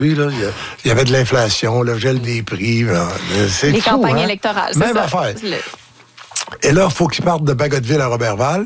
Lui, là, il y avait de l'inflation, le gel des prix. Là. C'est les fou, campagnes hein? électorales, c'est Même ça. affaire. Et là, il faut qu'il parte de Bagotville à Robertval.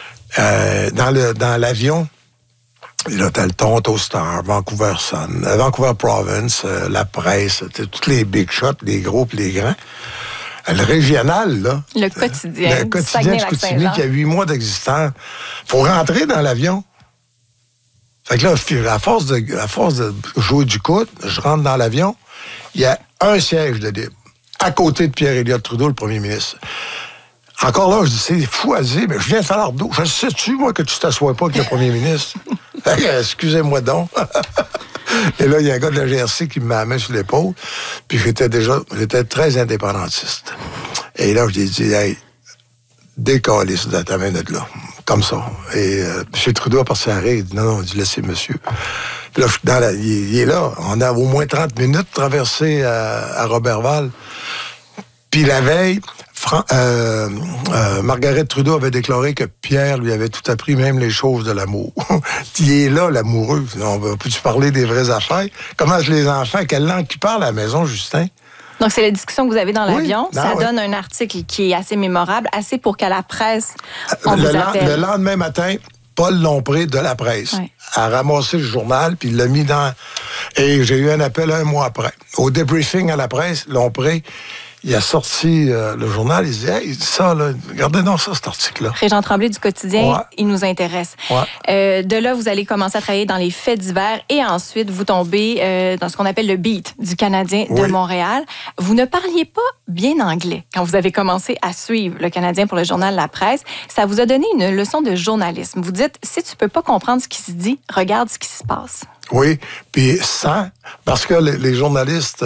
Dans l'avion, là, t'as le Toronto Star, Vancouver Sun, Vancouver Province, La Presse, tous les big shots, les gros et les grands. Le régional, là. Le quotidien. Le quotidien de Chicoutimi qui a 8 mois d'existence. Faut rentrer dans l'avion. Fait que là, à force de jouer du coude, je rentre dans l'avion, il y a un siège de libre, à côté de Pierre-Éliott Trudeau, le premier ministre. Encore là, je dis, c'est fou à dire, mais je viens de Falardeau. Je sais-tu, moi, que tu t'assois pas avec le premier ministre? Excusez-moi donc. Et là, il y a un gars de la GRC qui me met la main sur l'épaule, puis j'étais très indépendantiste. Et là, je lui ai dit, hey, décalisse de ta main de là. Comme ça. Et M. Trudeau a passé à rire. Il dit non, il dit laissez monsieur. Puis là, il est là. On a au moins 30 minutes traversé à Robertval. Puis la veille, Margaret Trudeau avait déclaré que Pierre lui avait tout appris, même les choses de l'amour. Il est là, l'amoureux. Peux-tu parler des vraies affaires? Comment les enfants, quelle langue qui parle à la maison, Justin? Donc, c'est la discussion que vous avez dans l'avion. Oui, ça donne un article qui est assez mémorable, assez pour qu'à la presse, on vous appelle. Le lendemain matin, Paul Lompré de la presse a ramassé le journal, puis il l'a mis dans... Et j'ai eu un appel 1 mois après. Au débriefing à la presse, Lompré, il a sorti le journal, il dit « Hey, ça, là, regardez donc ça, cet article-là. » Régent Tremblay du Quotidien, il nous intéresse. Ouais. De là, vous allez commencer à travailler dans les faits divers et ensuite, vous tombez dans ce qu'on appelle le beat du Canadien de Montréal. Vous ne parliez pas bien anglais quand vous avez commencé à suivre le Canadien pour le journal La Presse. Ça vous a donné une leçon de journalisme. Vous dites, si tu peux pas comprendre ce qui se dit, regarde ce qui se passe. Oui, puis parce que les journalistes...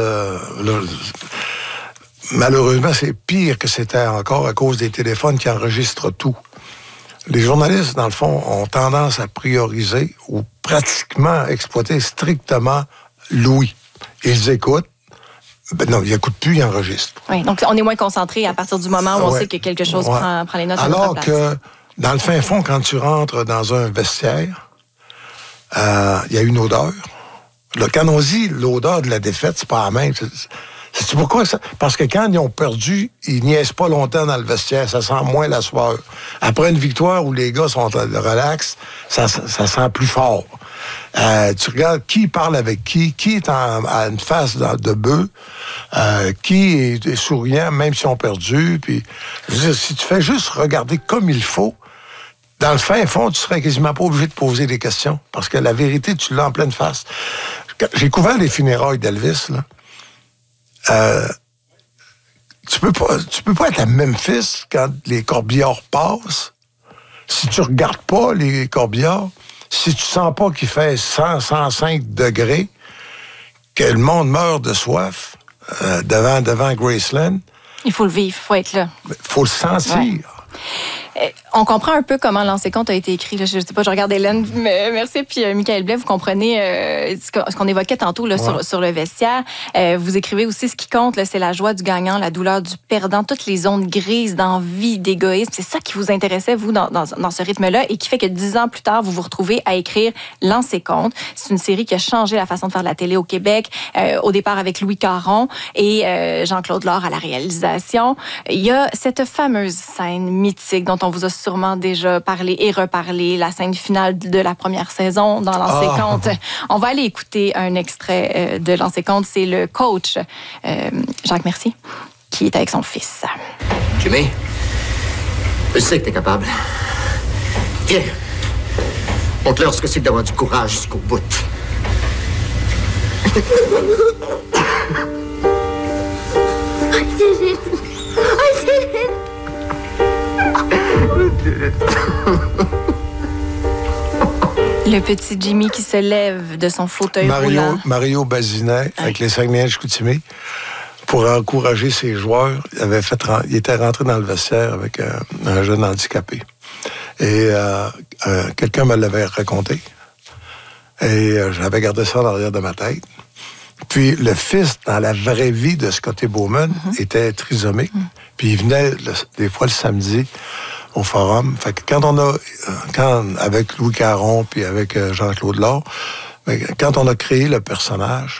malheureusement, c'est pire que c'était encore à cause des téléphones qui enregistrent tout. Les journalistes, dans le fond, ont tendance à prioriser ou pratiquement exploiter strictement l'ouïe. Ils écoutent. Non, ils n'écoutent plus, ils enregistrent. Oui, donc on est moins concentré à partir du moment où on sait que quelque chose prend les notes à notre place. Alors que, dans le fin fond, quand tu rentres dans un vestiaire, il y a une odeur. Là, quand on dit l'odeur de la défaite, c'est pas la même. C'est pourquoi ça? Parce que quand ils ont perdu, ils niaisent pas longtemps dans le vestiaire. Ça sent moins la sueur. Après une victoire où les gars sont relax, ça sent plus fort. Tu regardes qui parle avec qui est à une face de bœuf, qui est souriant, même si on perdu. Puis, je veux dire, si tu fais juste regarder comme il faut, dans le fin fond, tu serais quasiment pas obligé de poser des questions. Parce que la vérité, tu l'as en pleine face. J'ai couvert les funérailles d'Elvis, là. Tu peux pas être à Memphis quand les corbillards passent. Si tu regardes pas les corbillards, si tu sens pas qu'il fait 105 degrés, que le monde meurt de soif devant Graceland. Il faut le vivre, il faut être là. Il faut le sentir. Ouais. On comprend un peu comment Lancer compte a été écrit. Là. Je ne sais pas, je regarde Hélène, mais merci. Puis Michael Blais, vous comprenez ce qu'on évoquait tantôt là, sur le vestiaire. Vous écrivez aussi ce qui compte, là, c'est la joie du gagnant, la douleur du perdant, toutes les zones grises d'envie, d'égoïsme. C'est ça qui vous intéressait, vous, dans ce rythme-là, et qui fait que 10 ans plus tard, vous vous retrouvez à écrire Lancer compte. C'est une série qui a changé la façon de faire de la télé au Québec, au départ avec Louis Caron et Jean-Claude Laure à la réalisation. Il y a cette fameuse scène mythique dont on vous a sûrement déjà parlé et reparlé, la scène finale de la première saison dans Lancer compte. On va aller écouter un extrait de Lancer compte. C'est le coach, Jacques Mercier, qui est avec son fils. Jimmy, je sais que t'es capable. Viens, montre-leur ce que c'est que d'avoir du courage jusqu'au bout. I did it. I did it. Le petit Jimmy qui se lève de son fauteuil roulant. Mario Bazinet, avec les Saguenayens de Chicoutimi, pour encourager ses joueurs, il était rentré dans le vestiaire avec un jeune handicapé. Et quelqu'un me l'avait raconté. Et j'avais gardé ça dans l'arrière de ma tête. Puis le fils, dans la vraie vie de Scotty Bowman, était trisomique. Puis il venait des fois le samedi au forum. Fait que avec Louis Caron puis avec Jean-Claude Laure, quand on a créé le personnage,